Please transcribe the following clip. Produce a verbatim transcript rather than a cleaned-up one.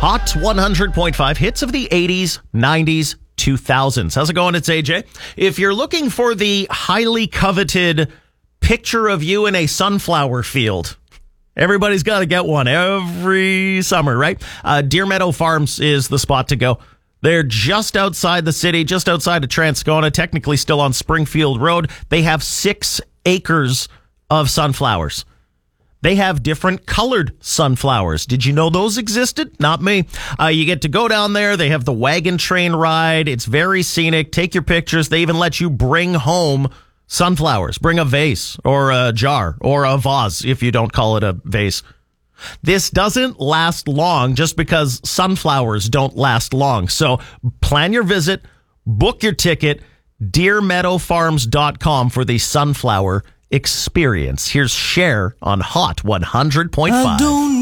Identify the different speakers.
Speaker 1: Hot one hundred point five hits of the eighties, nineties, two thousands. How's it going? It's A J. If you're looking for the highly coveted picture of you in a sunflower field, everybody's got to get one every summer, right? Uh, Deer Meadow Farms is the spot to go. They're just outside the city, just outside of Transcona, technically still on Springfield Road. They have six acres of sunflowers. They have different colored sunflowers. Did you know those existed? Not me. Uh, you get to go down there. They have the wagon train ride. It's very scenic. Take your pictures. They even let you bring home sunflowers. Bring a vase or a jar or a vase if you don't call it a vase. This doesn't last long just because sunflowers don't last long. So plan your visit, book your ticket, deer meadow farms dot com for the sunflower experience. Here's Cher on Hot one hundred point five.